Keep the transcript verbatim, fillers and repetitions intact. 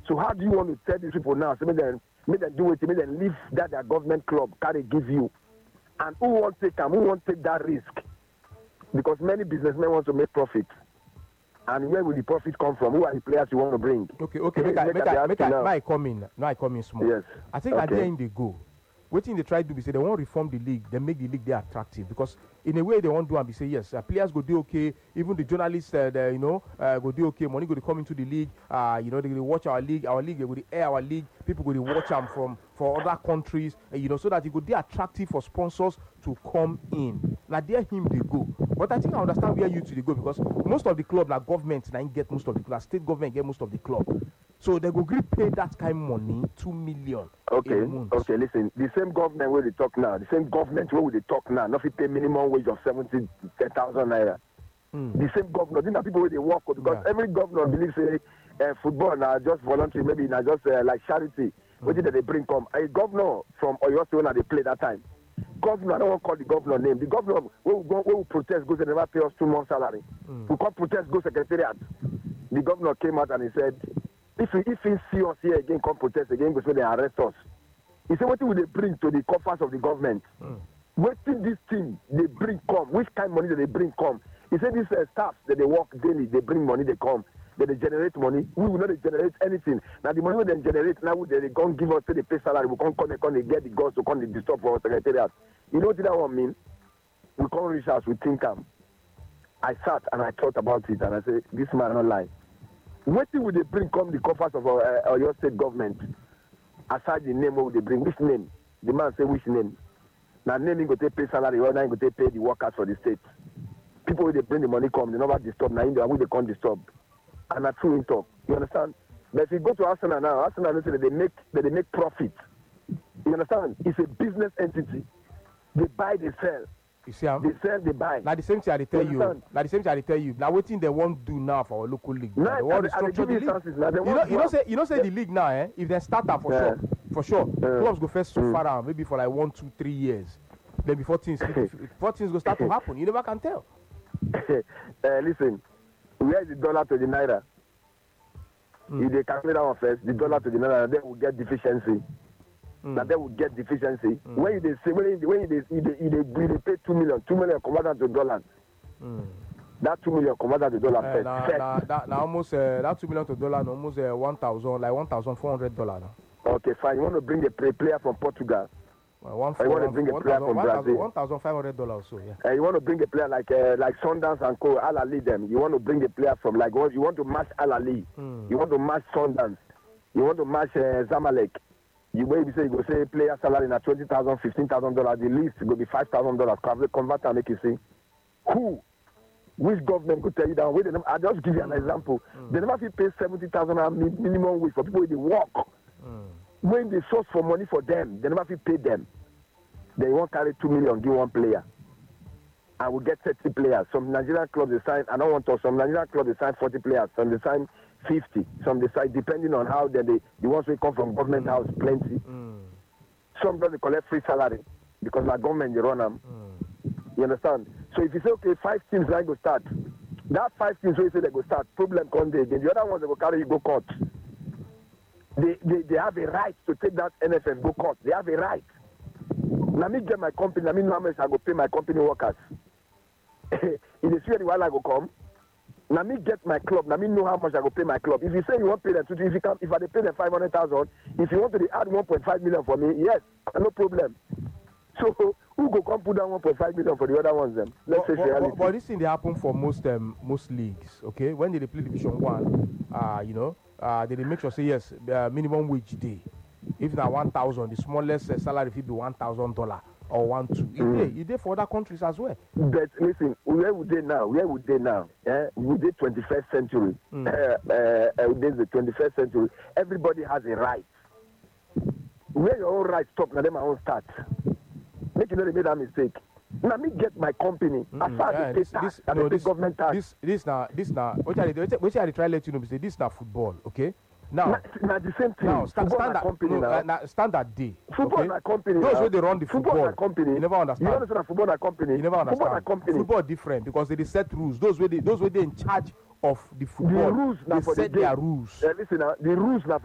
So how do you want to tell these people now? So make them, make them do it, make them leave that their government club carry give you. And who won't take them? Who won't take that risk? Because many businessmen want to make profit. And where will the profit come from? Who are the players you want to bring? Okay, okay, make, make, I, make, I, make I, I come in. Now I come in small. Yes. I think okay. at the end they go. Waiting they try to be say they want to reform the league, they make the league they attractive because in a way they want to do and be say yes, uh, players go do okay, even the journalists uh, they, you know uh, go do okay, money go to come into the league, uh, you know they go to watch our league, our league they go to air our league, people go to watch them from for other countries, uh, you know so that it go be attractive for sponsors to come in. Now there him they go, but I think I understand where you two they go because most of the club like government now get most of the club, state government get most of the club. So they go agree pay that kind of money, two million. Okay, okay, listen. The same government where they talk now, the same government where they talk now, not pay minimum wage of seventy thousand naira. Mm. The same governor, these are people where they work with because yeah. every governor believes say uh, football now just voluntary, maybe now just uh, like charity. Mm. What did they bring come? A governor from Oyo State when they play that time. Governor, I don't want to call the governor name. The governor where we go, where we protest goes and never pay us two months salary. Mm. We call protest go secretariat. The governor came out and he said, If he, if he see us here again, come protest again, go so they arrest us. He said, what will they bring to the coffers of the government? Mm. What did this thing they bring come? Which kind of money do they bring come? He said, these uh, staff that they work daily, they bring money, they come, that they generate money. We will not generate anything. Now the money we then generate, now they, they can't give us to the pay salary. We can't come, they can't get the girls to come, they disturb our secretariat. You know what that one mean? We can't reach us, we think um. I sat and I thought about it and I said, this man not lie. What will they bring come the coffers of our, uh, your state government? Aside the name, what will they bring? Which name? The man say which name? Now name go take pay salary, or now go take pay the workers for the state. People will they bring the money come, they never disturb. Now India, they can't disturb. And a true talk. You understand? But if you go to Arsenal now, Arsenal they say that they make that they make profit. You understand? It's a business entity. They buy, they sell. You see how they sell, they buy. Now the same thing I tell you. you now the same thing I tell you. Now what thing they won't do now for our local league? Now, they want to structure the league. Now, you know, you know say you know say yeah. the league now, eh? If they start that for yeah. sure, for sure, yeah. clubs go first so mm. far out, maybe for like one, two, three years. Then before things, before things go start to happen, you never can tell. uh, listen, where is the dollar to the naira? Mm. If they calculate that one first, the dollar to the naira, then we get deficiency. Mm. That they will get deficiency. Mm. When they say when they when they they, they, they, they pay two million, two million converted to dollars. Mm. That two million converted to dollars. Uh, now, now, that, now almost uh, that two million to dollars, almost uh, one thousand, like one thousand four hundred dollars. Okay, fine. You want to bring a play, player from Portugal? Well, one, or you want to bring a player from Brazil? One thousand five hundred dollars, so yeah. Uh, you want to bring a player like uh, like Sundance and Co. Al Ali them. You want to bring a player from like what? You want to match Al Ali. Mm. You want to match Sundance. You want to match uh, Zamalek. You way you say you go say player salary na twenty thousand, fifteen thousand dollars. The least go be five thousand dollars. Convert and make you see who, which government could tell you that? Wait, I just give you an example. Mm. They never pay seventy thousand minimum wage for people who work. Mm. When they source for money for them, they never pay them. They won't carry two million give one player. I will get thirty players. Some Nigerian clubs they sign. I don't want to. Some Nigerian clubs they sign forty players. Some they sign fifty. Some they sign depending on how they, they the ones who come from government mm. house plenty. Mm. Some they collect free salary because my government they run them. Mm. You understand? So if you say okay, five teams like go start, that five teams where you say they go start, problem come there. Then the other ones they go carry you go court. They, they they have a right to take that N F F go court. They have a right. Now me get my company. Now me know how much I go pay my company workers. If they see the while I go come. Now me get my club. Now me know how much I go pay my club. If you say you want to pay them, if you can, if I pay them five hundred thousand, if you want to add one point five million for me, yes, no problem. So who go come put down one point five million for the other ones then? Let's but, say but, but, but this thing they happen for most um, most leagues. Okay, when they play Division One, uh, you know, uh, they, they make sure say yes, uh, minimum wage day. If now one thousand, the smallest uh, salary fee be one thousand dollar. Or one two. You mm. did, you did for other countries as well. But listen, where would they now? Where would they now? Eh? We did twenty-first century. Mm. Uh, uh, uh, this is the twenty-first century. Everybody has a right. Where your own right stop, now them my own start. Make you know they made that mistake. Now me get my company. Mm. As far as yeah, they this, pay tax, this, and no, they this, pay government tax. This, this now, this now. What I what I try to let you know is this is not football, okay? Now, now, now the same thing. Now, sta- standard, company no, now. Uh, now, standard day. Football okay? na company. Those now. where they run the football, football na company. You never understand. You understand football na company. You never understand. Football na company. Football different because they set rules. Those where they, those where they in charge of the football. The rules they for set the their rules. Uh, listen, uh, the rules now.